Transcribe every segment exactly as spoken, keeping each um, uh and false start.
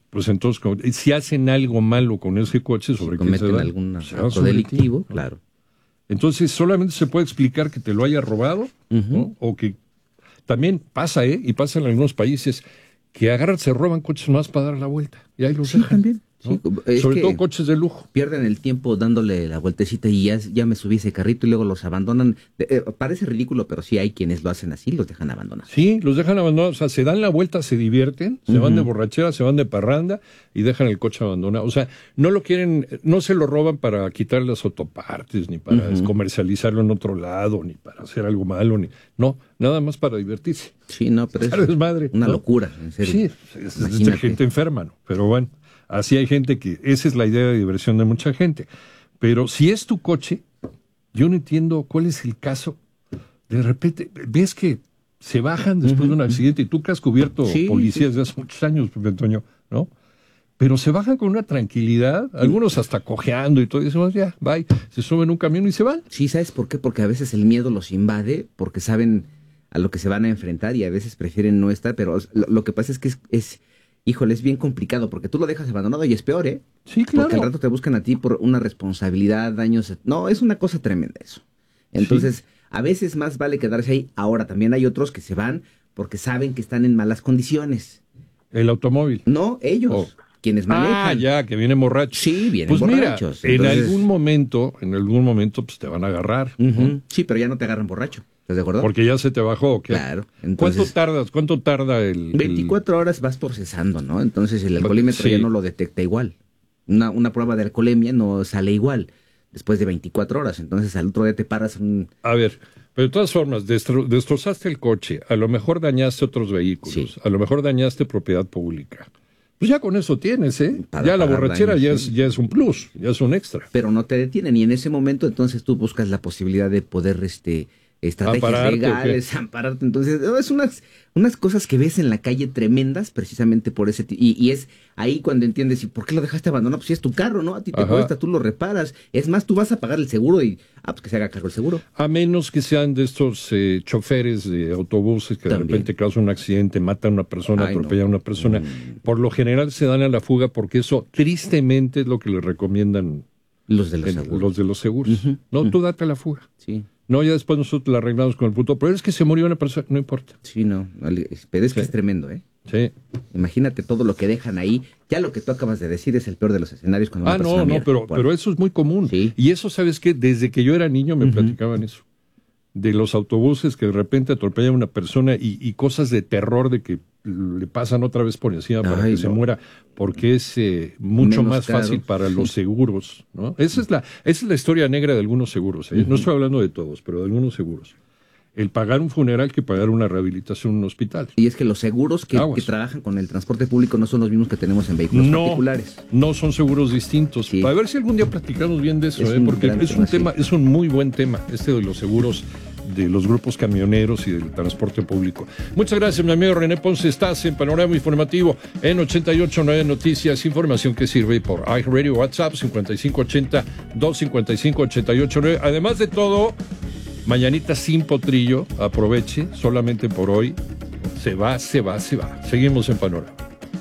pues entonces, si hacen algo malo con ese coche, sobre si quién se cometen da, algún acto delictivo, ti, claro. Entonces, solamente se puede explicar que te lo haya robado, uh-huh. ¿no? O que también pasa, ¿eh? Y pasa en algunos países, que agarran, se roban coches más para dar la vuelta. Y ahí los sí, dejan. También. Sí, ¿no? Sobre todo coches de lujo. Pierden el tiempo dándole la vueltecita y ya, ya me subí ese carrito y luego los abandonan. Eh, parece ridículo, pero sí hay quienes lo hacen así, los dejan abandonados. Sí, los dejan abandonados. O sea, se dan la vuelta, se divierten, se uh-huh. van de borrachera, se van de parranda y dejan el coche abandonado. O sea, no lo quieren, no se lo roban para quitar las autopartes, ni para uh-huh. comercializarlo en otro lado, ni para hacer algo malo, ni no, nada más para divertirse. Sí, no, pero es madre, una ¿no? locura, en serio. Sí, es, es de gente enferma, ¿no? Pero bueno. Así hay gente que, esa es la idea de diversión de mucha gente. Pero si es tu coche, yo no entiendo cuál es el caso. De repente, ves que se bajan después uh-huh. de un accidente y tú que has cubierto sí, policías sí. de hace muchos años, Pepe Antonio, ¿no? Pero se bajan con una tranquilidad, algunos hasta cojeando y todo, y decimos, ya, bye, se suben un camión y se van. Sí, ¿sabes por qué? Porque a veces el miedo los invade, porque saben a lo que se van a enfrentar y a veces prefieren no estar, pero lo, lo que pasa es que es... es híjole, es bien complicado, porque tú lo dejas abandonado y es peor, ¿eh? Sí, claro. Porque al rato te buscan a ti por una responsabilidad, daños... No, es una cosa tremenda eso. Entonces, sí. a veces más vale quedarse ahí. Ahora, también hay otros que se van porque saben que están en malas condiciones. ¿El automóvil? No, ellos, oh. quienes manejan. Ah, ya, que vienen borrachos. Sí, vienen pues borrachos. Mira, Entonces... en algún momento, en algún momento, pues te van a agarrar. Uh-huh. ¿no? Sí, pero ya no te agarran borracho. ¿Estás de acuerdo? Porque ya se te bajó, ¿o qué? Claro. Entonces, ¿Cuánto tardas? ¿Cuánto tarda el...? veinticuatro el... horas vas procesando, ¿no? Entonces el alcoholímetro sí. ya no lo detecta igual. Una, una prueba de alcoholemia no sale igual después de veinticuatro horas. Entonces al otro día te paras un... A ver, pero de todas formas, destro- destrozaste el coche, a lo mejor dañaste otros vehículos, sí. a lo mejor dañaste propiedad pública. Pues ya con eso tienes, ¿eh? Para ya la borrachera daños, ya, sí. es, ya es un plus, ya es un extra. Pero no te detienen y en ese momento entonces tú buscas la posibilidad de poder... este estrategias Ampararte, legales, ampararte. Entonces, es unas, unas cosas que ves en la calle tremendas precisamente por ese... T- y, y es ahí cuando entiendes, ¿y por qué lo dejaste abandonado? Pues si es tu carro, ¿no? A ti te Ajá. cuesta, tú lo reparas. Es más, tú vas a pagar el seguro y... Ah, pues que se haga cargo el seguro. A menos que sean de estos eh, choferes de autobuses que También. de repente causan un accidente, matan a una persona, Ay, atropellan no. a una persona. Mm. Por lo general se dan a la fuga porque eso tristemente es lo que le recomiendan los de los en, seguros. Los de los seguros. Uh-huh. No, uh-huh. tú date a la fuga. Sí. No, ya después nosotros la arreglamos con el puto. Pero es que se murió una persona, no importa. Sí, no. Pero es que sí. es tremendo, ¿eh? Sí. Imagínate todo lo que dejan ahí. Ya lo que tú acabas de decir es el peor de los escenarios. Cuando ah, una no, no, pero, pero eso es muy común. Sí. Y eso, ¿sabes qué? Desde que yo era niño me uh-huh. platicaban eso. De los autobuses que de repente atropellan a una persona y, y cosas de terror de que le pasan otra vez por encima para Ay, que no. se muera, porque es eh, mucho Menos más caro. fácil para sí. los seguros, ¿no? Esa es la, esa es la historia negra de algunos seguros, ¿eh? Uh-huh. No estoy hablando de todos, pero de algunos seguros. El pagar un funeral que pagar una rehabilitación en un hospital. Y es que los seguros que, que trabajan con el transporte público no son los mismos que tenemos en vehículos no, particulares. No son seguros distintos. Sí. A ver si algún día platicamos bien de eso, es ¿eh? Porque es un tema, sí. es un muy buen tema, este de los seguros de los grupos camioneros y del transporte público. Muchas gracias, mi amigo René Ponce. Estás en Panorama Informativo en ochenta y ocho punto nueve Noticias, información que sirve por iHeartRadio, WhatsApp cincuenta y cinco ochenta, doscientos cincuenta y cinco, ochenta y ocho nueve. Además de todo, mañanita sin potrillo, aproveche, solamente por hoy. Se va, se va, se va. Seguimos en Panorama.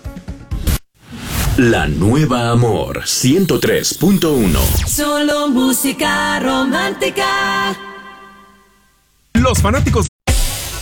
La Nueva Amor ciento tres punto uno. Solo música romántica. Los fanáticos